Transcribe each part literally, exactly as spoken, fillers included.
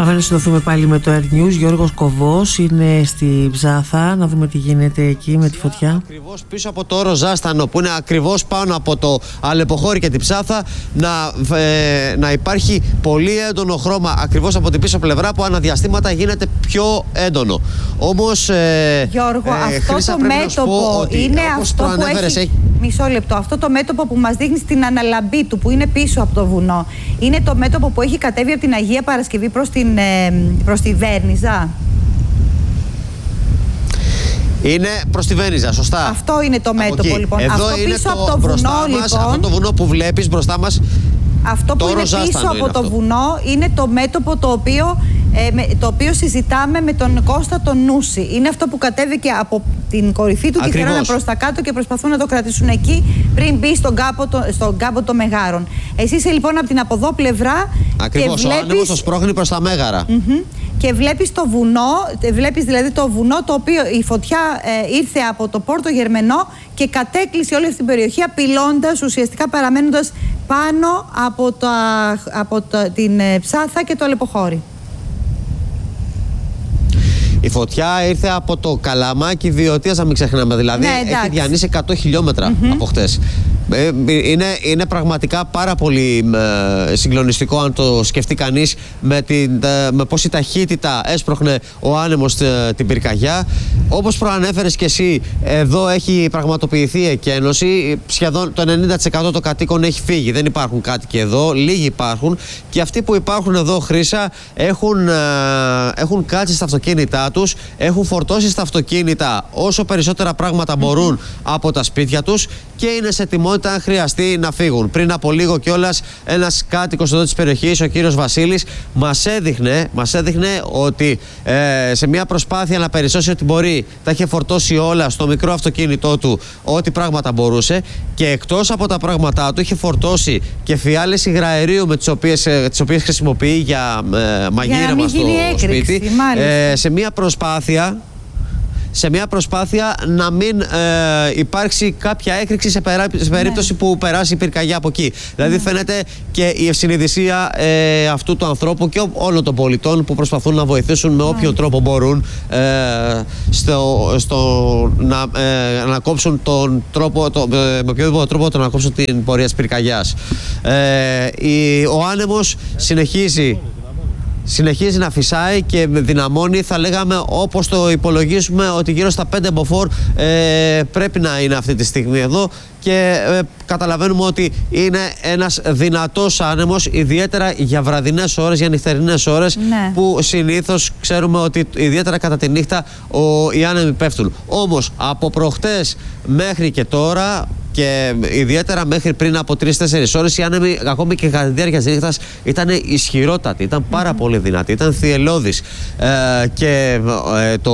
Πάμε να συνδεθούμε πάλι με το Air News. Γιώργος Κοβός είναι στη Ψάθα. Να δούμε τι γίνεται εκεί με τη φωτιά. Ακριβώς πίσω από το όρο Ζάστανο, που είναι ακριβώς πάνω από το Αλεποχώρι και την Ψάθα, να, ε, να υπάρχει πολύ έντονο χρώμα ακριβώς από την πίσω πλευρά, που αναδιαστήματα γίνεται πιο έντονο. Όμως, ε, Γιώργο, ε, αυτό Χρύσα, το μέτωπο ότι, είναι αυτό που έχει... έχει... Μισό λεπτό. Αυτό το μέτωπο που μας δείχνει στην αναλαμπή του, που είναι πίσω από το βουνό, είναι το μέτωπο που έχει κατέβει από την Αγία Παρασκευή προς, την, ε, προς τη Βέρνιζα. Είναι προς τη Βέρνιζα, σωστά. Αυτό είναι το μέτωπο, λοιπόν. Εδώ αυτό είναι πίσω το από το βουνό, μας, λοιπόν. Αυτό το βουνό που βλέπεις μπροστά μας. Αυτό που είναι πίσω από το αυτό. βουνό είναι το μέτωπο το οποίο, ε, με, το οποίο συζητάμε με τον Κώστα τον Νούση. Είναι αυτό που κατέβηκε από την κορυφή του Ακριβώς. και θέλουν προς τα κάτω και προσπαθούν να το κρατήσουν εκεί πριν μπει στον κάμπο, το, στον κάμπο των Μεγάρων. Εσύ είσαι λοιπόν από την από εδώ πλευρά. Ακριβώς, και βλέπεις... ο άνεμος το σπρώχνει προς τα Μέγαρα. Mm-hmm. Και βλέπεις το βουνό, βλέπεις δηλαδή το βουνό το οποίο η φωτιά ε, ήρθε από το Πόρτο Γερμενό και κατέκλυσε όλη αυτή την περιοχή, απειλώντας, ουσιαστικά παραμένοντας πάνω από, τα, από τα, την ε, Ψάθα και το Αλεποχώρι. Η φωτιά ήρθε από το Καλαμάκι Βιωτίας, να μην ξεχνάμε, δηλαδή ναι, έχει διανύσει εκατό χιλιόμετρα mm-hmm. από χτες. Είναι, είναι πραγματικά πάρα πολύ ε, συγκλονιστικό αν το σκεφτεί κανείς με, την, ε, με πόση ταχύτητα έσπροχνε ο άνεμος ε, την πυρκαγιά. Όπως προανέφερες και εσύ, εδώ έχει πραγματοποιηθεί η εκένωση. Σχεδόν το ενενήντα τοις εκατό των κατοίκων έχει φύγει. Δεν υπάρχουν κάτοικοι εδώ, λίγοι υπάρχουν. Και αυτοί που υπάρχουν εδώ, Χρύσα, έχουν, ε, έχουν κάτσει στα αυτοκίνητά τους, έχουν φορτώσει στα αυτοκίνητα όσο περισσότερα πράγματα μπορούν mm-hmm. από τα σπίτια τους και είναι σε ετοιμότητα αν χρειαστεί να φύγουν. Πριν από λίγο κιόλας ένας κάτοικος εδώ της περιοχής, ο κύριος Βασίλης, μας έδειχνε, μας έδειχνε ότι ε, σε μια προσπάθεια να περισσώσει ότι μπορεί, τα είχε φορτώσει όλα στο μικρό αυτοκίνητό του, ό,τι πράγματα μπορούσε, και εκτός από τα πράγματά του είχε φορτώσει και φιάλες υγραερίου με τις οποίες, ε, τις οποίες χρησιμοποιεί για ε, μαγείρεμα στο έκρηξη, σπίτι. Ε, σε μια προσπάθεια σε μια προσπάθεια να μην ε, υπάρξει κάποια έκρηξη σε, περά, σε περίπτωση ναι. που περάσει η πυρκαγιά από εκεί. Δηλαδή ναι. φαίνεται και η ευσυνειδησία ε, αυτού του ανθρώπου και όλων των πολιτών που προσπαθούν να βοηθήσουν με όποιο ναι. τρόπο μπορούν ε, στο, στο, να, ε, να κόψουν τον τρόπο, το, με οποιοδήποτε τρόπο το να κόψουν την πορεία της πυρκαγιάς. Ε, η, ο άνεμος συνεχίζει Συνεχίζει να φυσάει και δυναμώνει, θα λέγαμε, όπως το υπολογίζουμε, ότι γύρω στα πέντε μποφόρ ε, πρέπει να είναι αυτή τη στιγμή εδώ και ε, καταλαβαίνουμε ότι είναι ένας δυνατός άνεμος, ιδιαίτερα για βραδινές ώρες, για νυχτερινές ώρες ναι. που συνήθως ξέρουμε ότι ιδιαίτερα κατά τη νύχτα ο, οι άνεμοι πέφτουν. Όμως από προχτές μέχρι και τώρα και ιδιαίτερα μέχρι πριν από τρεις τέσσερις ώρες οι άνεμοι ακόμη και κατά τη διάρκεια της νύχτας ήταν ισχυρότατοι, ήταν πάρα mm-hmm. πολύ δυνατοί, ήταν θυελλώδεις ε, και ε, το,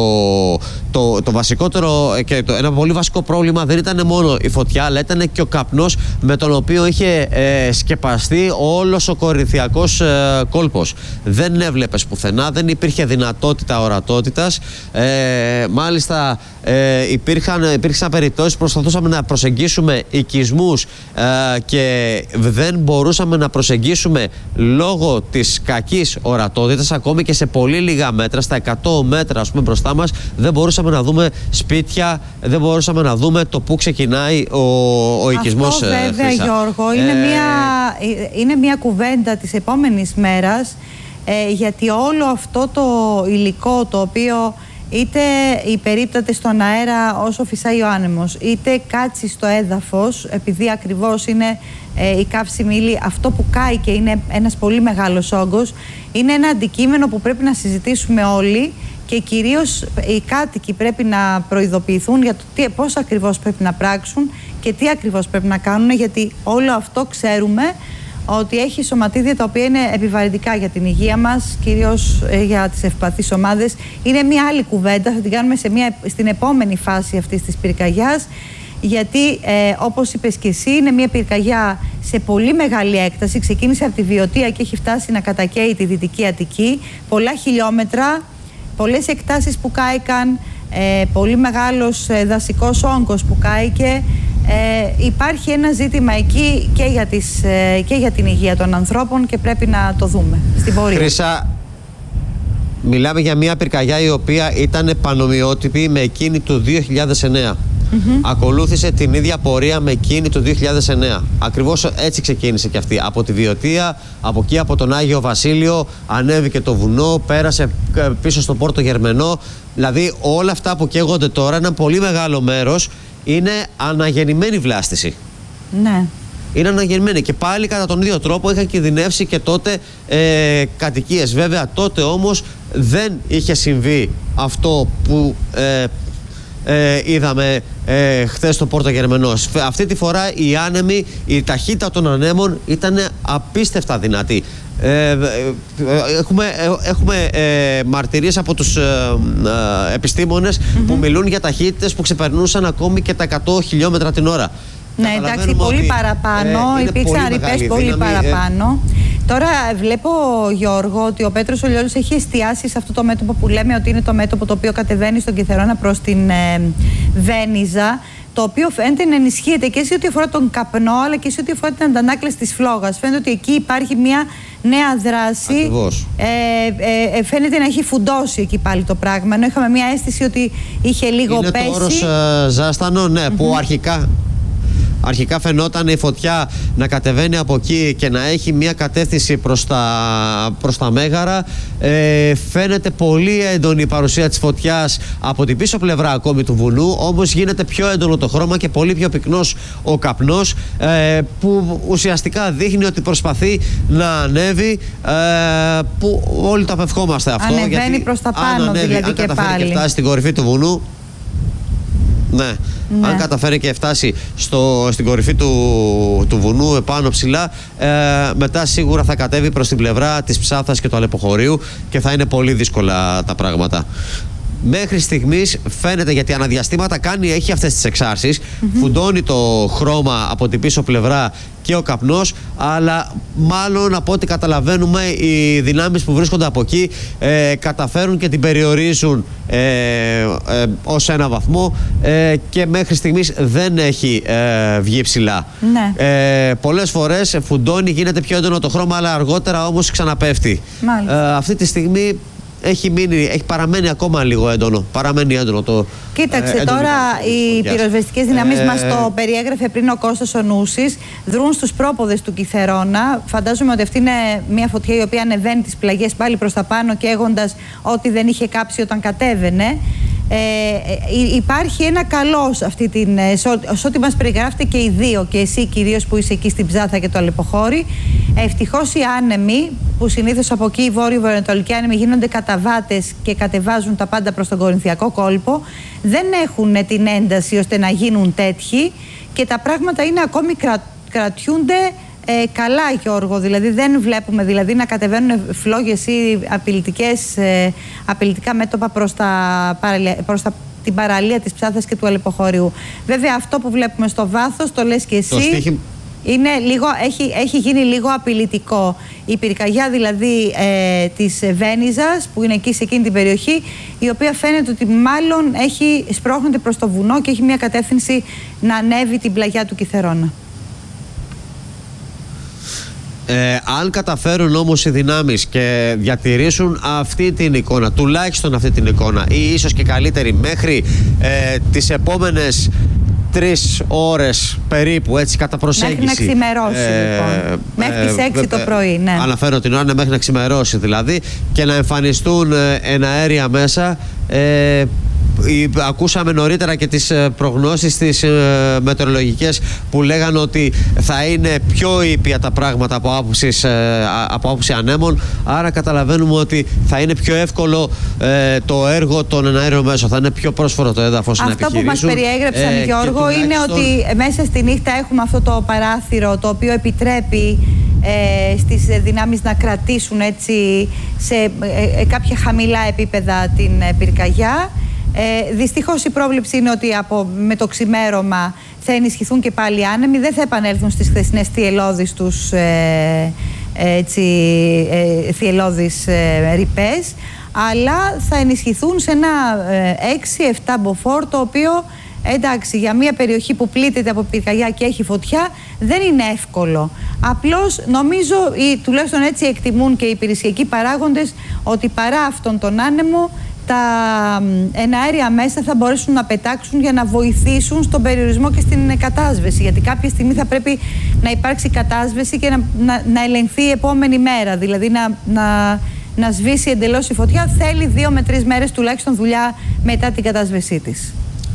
το, το βασικότερο και το, ένα πολύ βασικό πρόβλημα δεν ήταν μόνο η φωτιά, αλλά ήταν και ο καπνός με τον οποίο είχε ε, σκεπαστεί όλος ο κορινθιακός ε, κόλπος. Δεν έβλεπες πουθενά, δεν υπήρχε δυνατότητα ορατότητας, ε, μάλιστα ε, υπήρχαν, υπήρξαν περιπτώσεις, προσπαθούσαμε να προσεγγίσουμε οικισμούς ε, και δεν μπορούσαμε να προσεγγίσουμε λόγω της κακής ορατότητας, ακόμη και σε πολύ λίγα μέτρα, στα εκατό μέτρα ας πούμε μπροστά μας, δεν μπορούσαμε να δούμε σπίτια, δεν μπορούσαμε να δούμε το που ξεκινάει ο, ο οικισμός. Αυτό βέβαια Χρύσα. Γιώργο είναι, ε... μια, είναι μια κουβέντα της επόμενης μέρας, ε, γιατί όλο αυτό το υλικό το οποίο είτε υπερίπταται στον αέρα όσο φυσάει ο άνεμος, είτε κάτσει στο έδαφος, επειδή ακριβώς είναι ε, η καύσιμη ύλη, αυτό που κάει και είναι ένας πολύ μεγάλος όγκος, είναι ένα αντικείμενο που πρέπει να συζητήσουμε όλοι και κυρίως οι κάτοικοι πρέπει να προειδοποιηθούν για το τι, πώς ακριβώς πρέπει να πράξουν και τι ακριβώς πρέπει να κάνουν, γιατί όλο αυτό ξέρουμε ότι έχει σωματίδια τα οποία είναι επιβαρυντικά για την υγεία μας, κυρίως ε, για τις ευπαθείς ομάδες. Είναι μια άλλη κουβέντα, θα την κάνουμε σε μια, στην επόμενη φάση αυτής της πυρκαγιάς, γιατί ε, όπως είπες και εσύ, είναι μια πυρκαγιά σε πολύ μεγάλη έκταση. Ξεκίνησε από τη Βιωτία και έχει φτάσει να κατακαίει τη Δυτική Αττική. Πολλά χιλιόμετρα, πολλές εκτάσεις που κάηκαν, ε, πολύ μεγάλος ε, δασικός όγκος που κάηκε. Ε, υπάρχει ένα ζήτημα εκεί και για, τις, ε, και για την υγεία των ανθρώπων και πρέπει να το δούμε στην πορεία. Χρύσα, Μιλάμε για μια πυρκαγιά η οποία ήταν πανομοιότυπη με εκείνη του δύο χιλιάδες εννέα. Mm-hmm. Ακολούθησε την ίδια πορεία με εκείνη του δύο χιλιάδες εννέα. Ακριβώς έτσι ξεκίνησε και αυτή. Από τη Βιωτία, από εκεί από τον Άγιο Βασίλειο, ανέβηκε το βουνό, πέρασε πίσω στο Πόρτο Γερμενό. Δηλαδή όλα αυτά που καίγονται τώρα, ένα πολύ μεγάλο μέρος είναι αναγεννημένη βλάστηση. Ναι. Είναι αναγεννημένη και πάλι κατά τον ίδιο τρόπο είχαν κινδυνεύσει και τότε ε, κατοικίες. Βέβαια τότε όμως δεν είχε συμβεί αυτό που ε, ε, είδαμε ε, χθες στο Πόρτο Γερμενός. Αυτή τη φορά οι άνεμοι, η ταχύτητα των ανέμων ήταν απίστευτα δυνατή. Ε, ε, έχουμε έχουμε ε, μαρτυρίες από τους ε, ε, επιστήμονες mm-hmm. που μιλούν για ταχύτητες που ξεπερνούσαν ακόμη και τα εκατό χιλιόμετρα την ώρα. Ναι, εντάξει, πολύ παραπάνω, ε, υπήρξαν ρηπές πολύ δύναμη, παραπάνω. Ε... Τώρα βλέπω, Γιώργο, ότι ο Πέτρος ο Λιόλης έχει εστιάσει σε αυτό το μέτωπο που λέμε ότι είναι το μέτωπο το οποίο κατεβαίνει στον Κιθερώνα προς την ε, Βένιζα, το οποίο φαίνεται να ενισχύεται και σε ό,τι αφορά τον καπνό, αλλά και σε ό,τι αφορά την αντανάκλαση της φλόγας. Φαίνεται ότι εκεί υπάρχει μια νέα δράση. Ε, ε, ε, φαίνεται να έχει φουντώσει εκεί πάλι το πράγμα. Ενώ είχαμε μια αίσθηση ότι είχε λίγο είναι πέσει. Είναι το όρος ε, Ζάστανο, ναι, mm-hmm. που αρχικά... Αρχικά φαινόταν η φωτιά να κατεβαίνει από εκεί και να έχει μια κατεύθυνση προς τα, προς τα Μέγαρα. Ε, φαίνεται πολύ έντονη η παρουσία της φωτιάς από την πίσω πλευρά ακόμη του βουνού, όμως γίνεται πιο έντονο το χρώμα και πολύ πιο πυκνός ο καπνός, ε, που ουσιαστικά δείχνει ότι προσπαθεί να ανέβει, ε, που όλοι το απευχόμαστε αυτό. Ανεβαίνει γιατί προς τα πάνω, αν ανέβει, δηλαδή, αν και καταφέρει πάλι. Και φτάσει στην κορυφή του βουνού, ναι. Ναι. Αν καταφέρει και φτάσει στο, στην κορυφή του, του βουνού επάνω ψηλά, ε, μετά σίγουρα θα κατέβει προς την πλευρά της Ψάθας και του Αλεποχωρίου και θα είναι πολύ δύσκολα τα πράγματα. Μέχρι στιγμής φαίνεται, γιατί αναδιαστήματα κάνει, έχει αυτές τις εξάρσεις, mm-hmm. φουντώνει το χρώμα από την πίσω πλευρά και ο καπνός, αλλά μάλλον από ό,τι καταλαβαίνουμε οι δυνάμεις που βρίσκονται από εκεί ε, καταφέρουν και την περιορίζουν ε, ε, ως ένα βαθμό ε, και μέχρι στιγμής δεν έχει ε, βγει ψηλά. Ναι. Ε, πολλές φορές φουντώνει, γίνεται πιο έντονο το χρώμα, αλλά αργότερα όμως ξαναπέφτει. Ε, αυτή τη στιγμή έχει, μείνει, έχει παραμένει ακόμα λίγο έντονο. Παραμένει έντονο το. Κοίταξε, ε, τώρα οι πυροσβεστικές δυνάμεις ε, μας το περιέγραφε πριν ο Κώστας ο Νούσης. Δρούν στους πρόποδες του Κιθερώνα. Φαντάζομαι ότι αυτή είναι μια φωτιά η οποία ανεβαίνει τις πλαγιές πάλι προς τα πάνω, καίγοντας ό,τι δεν είχε κάψει όταν κατέβαινε. Ε, υπάρχει ένα καλό σε αυτή την. Σε ό,τι μας περιγράφετε και οι δύο, και εσύ κυρίως που είσαι εκεί στην Ψάθα και το Αλεποχώρι. Ευτυχώς οι άνεμοι, που συνήθως από εκεί οι βόρειο-βορειοανατολικοί άνεμοι γίνονται καταβάτες και κατεβάζουν τα πάντα προς τον Κορινθιακό κόλπο, δεν έχουν την ένταση ώστε να γίνουν τέτοιοι και τα πράγματα είναι ακόμη κρα, κρατιούνται ε, καλά, Γιώργο. Δηλαδή δεν βλέπουμε δηλαδή, να κατεβαίνουν φλόγες ή απειλητικές, ε, απειλητικά μέτωπα προς, τα, προς τα, την παραλία της Ψάθας και του Αλεποχώριου. Βέβαια αυτό που βλέπουμε στο βάθος, το λες και εσύ, είναι λίγο, έχει, έχει γίνει λίγο απειλητικό. Η πυρκαγιά δηλαδή ε, της Βένιζας, που είναι εκεί σε εκείνη την περιοχή, η οποία φαίνεται ότι μάλλον έχει, σπρώχνεται προς το βουνό και έχει μια κατεύθυνση να ανέβει την πλαγιά του Κιθερώνα. Ε, αν καταφέρουν όμως οι δυνάμεις και διατηρήσουν αυτή την εικόνα, τουλάχιστον αυτή την εικόνα, ή ίσως και καλύτερη μέχρι ε, τις επόμενες τρεις ώρες περίπου, έτσι, κατά προσέγγιση. Μέχρι να ξημερώσει, ε, λοιπόν. Μέχρι τις έξι ε, το πρωί, ναι. Αναφέρω την ώρα, ναι, μέχρι να ξημερώσει δηλαδή, και να εμφανιστούν ε, εναέρια μέσα. Ε, Ακούσαμε νωρίτερα και τις προγνώσεις τις ε, μετεωρολογικές που λέγανε ότι θα είναι πιο ήπια τα πράγματα από άποψη, ε, από άποψη ανέμων, άρα καταλαβαίνουμε ότι θα είναι πιο εύκολο ε, το έργο των εναέριων μέσων, θα είναι πιο πρόσφορο το έδαφος να επιχειρήσουν. Αυτό που μας περιέγραψαν, ε, Γιώργο, τουλάχιστον είναι ότι μέσα στη νύχτα έχουμε αυτό το παράθυρο το οποίο επιτρέπει ε, στις δυνάμεις να κρατήσουν έτσι σε ε, ε, κάποια χαμηλά επίπεδα την ε, πυρκαγιά. Ε, δυστυχώς η πρόβλεψη είναι ότι από, με το ξημέρωμα θα ενισχυθούν και πάλι οι άνεμοι, δεν θα επανέλθουν στις χθεσινές θυελλώδεις τους ε, έτσι, ε, θυελλώδεις ε, ρηπές, αλλά θα ενισχυθούν σε ένα ε, έξι εφτά μποφόρ, το οποίο εντάξει, για μια περιοχή που πλήττεται από πυρκαγιά και έχει φωτιά, δεν είναι εύκολο. Απλώς νομίζω, ή τουλάχιστον έτσι εκτιμούν και οι υπηρεσιακοί παράγοντες, ότι παρά αυτόν τον άνεμο, τα εναέρια μέσα θα μπορέσουν να πετάξουν για να βοηθήσουν στον περιορισμό και στην κατάσβεση. Γιατί κάποια στιγμή θα πρέπει να υπάρξει κατάσβεση και να, να, να ελεγχθεί η επόμενη μέρα. Δηλαδή να, να, να σβήσει εντελώς η φωτιά. Θέλει δύο με τρεις μέρες τουλάχιστον δουλειά μετά την κατάσβεσή της.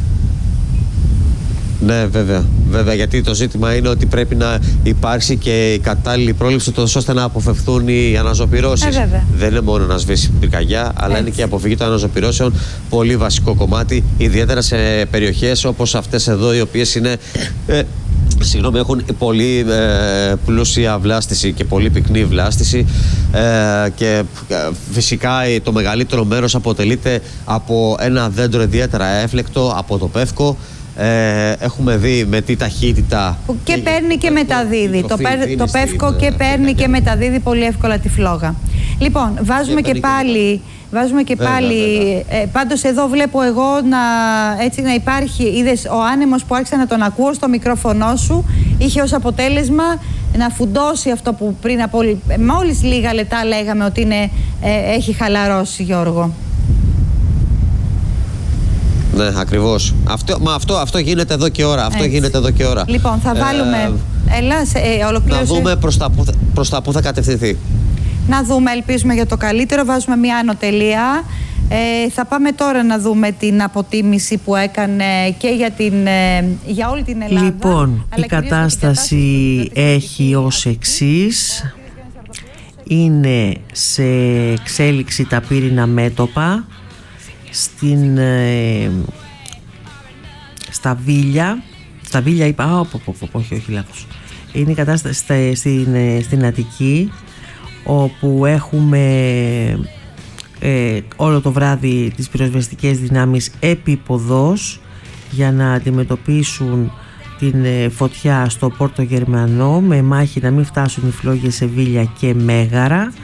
Ναι, βέβαια, βέβαια, γιατί το ζήτημα είναι ότι πρέπει να υπάρξει και η κατάλληλη πρόληψη τόσο ώστε να αποφευθούν οι αναζωπυρώσεις. Ε, Δεν είναι μόνο να σβήσει πυρκαγιά, αλλά έτσι είναι και η αποφυγή των αναζωπυρώσεων. Πολύ βασικό κομμάτι, ιδιαίτερα σε περιοχές όπως αυτές εδώ, οι οποίες είναι, ε, συγγνώμη, έχουν πολύ ε, πλούσια βλάστηση και πολύ πυκνή βλάστηση. Ε, και ε, φυσικά το μεγαλύτερο μέρος αποτελείται από ένα δέντρο ιδιαίτερα έφλεκτο, από το πεύκο. Ε, έχουμε δει με τι ταχύτητα που και, και παίρνει και μεταδίδει το, πέρ, το πεύκο και παίρνει και μεταδίδει πολύ εύκολα τη φλόγα. Λοιπόν, βάζουμε και, και πάλι και... Βάζουμε και βέβαια, πάλι, βέβαια. Ε, πάντως εδώ βλέπω εγώ να, έτσι, να υπάρχει, είδες, ο άνεμος που άρχισα να τον ακούω στο μικρόφωνο σου, είχε ως αποτέλεσμα να φουντώσει αυτό που πριν από μόλις λίγα λεπτά λέγαμε ότι είναι, ε, έχει χαλαρώσει, Γιώργο. Ναι, ακριβώς. Αυτό, μα αυτό, αυτό γίνεται εδώ και ώρα. Αυτό γίνεται εδώ και ώρα. Λοιπόν, θα βάλουμε... Ε, Έλα, σε, ε, ολοκλήρωσε. Να δούμε προς τα, που, προς τα που θα κατευθυνθεί. Να δούμε, ελπίζουμε για το καλύτερο. Βάζουμε μια ανωτελεία. Ε, θα πάμε τώρα να δούμε την αποτίμηση που έκανε και για, την, ε, για όλη την Ελλάδα. Λοιπόν, η κατάσταση έχει ως εξής. Είναι σε εξέλιξη τα πύρινα μέτωπα. Στην, ε, στα Βίλια, στα Βίλια είπα, α, πω, πω, πω, όχι, όχι, λάθος. Είναι η κατάσταση στα, στην, στην Αττική, όπου έχουμε ε, όλο το βράδυ τις πυροσβεστικές δυνάμεις επίποδος για να αντιμετωπίσουν την ε, φωτιά στο Πόρτο Γερμανό, με μάχη να μην φτάσουν οι φλόγες σε Βίλια και Μέγαρα.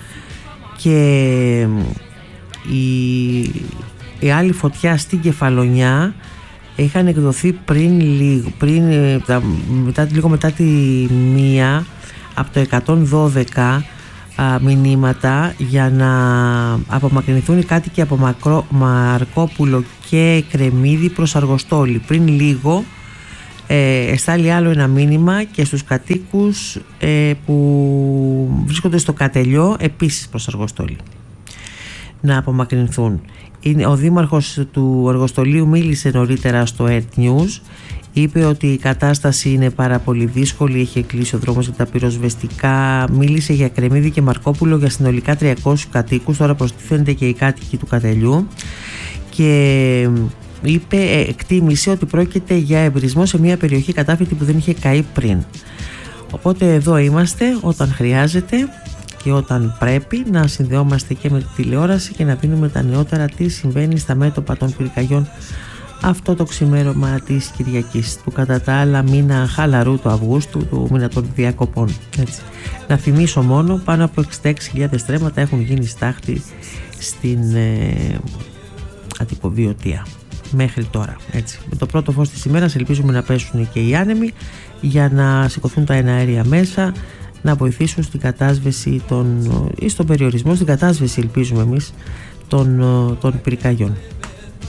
Και Η, η άλλη φωτιά στην Κεφαλονιά είχαν εκδοθεί πριν λίγο, πριν, μετά, λίγο μετά τη μία από το εκατόν δώδεκα α, μηνύματα για να απομακρυνθούν οι κάτοικοι από Μακρό, Μαρκόπουλο και Κρεμμύδη προς Αργοστόλη. Πριν λίγο ε, εστάλει άλλο ένα μήνυμα και στους κατοίκους ε, που βρίσκονται στο Κατελιό, επίσης προς Αργοστόλη, να απομακρυνθούν. Είναι, ο δήμαρχος του Αργοστολίου μίλησε νωρίτερα στο Earth News, είπε ότι η κατάσταση είναι πάρα πολύ δύσκολη, έχει κλείσει ο δρόμος για τα πυροσβεστικά, μίλησε για Κρεμμύδη και Μαρκόπουλο για συνολικά τριακόσιους κατοίκους, τώρα προστίθενται και οι κάτοικοι του Κατελιού, και είπε, εκτίμησε ότι πρόκειται για εμπρισμό σε μια περιοχή κατάφυτη που δεν είχε καεί πριν. Οπότε εδώ είμαστε όταν χρειάζεται και όταν πρέπει να συνδεόμαστε και με τη τηλεόραση και να δίνουμε τα νεότερα τι συμβαίνει στα μέτωπα των πυρκαγιών αυτό το ξημέρωμα της Κυριακής, του κατά τα άλλα μήνα χαλαρού του Αυγούστου, του μήνα των διακοπών. Έτσι. Να θυμίσω μόνο, πάνω από εξήντα έξι χιλιάδες στρέμματα έχουν γίνει στάχτη στην ε, Αττικοβιωτία μέχρι τώρα. Έτσι. Με το πρώτο φως της ημέρας ελπίζουμε να πέσουν και οι άνεμοι για να σηκωθούν τα εναέρια μέσα, να βοηθήσουν στην κατάσβεση των, ή στον περιορισμό, στην κατάσβεση ελπίζουμε εμείς των, των πυρκαγιών.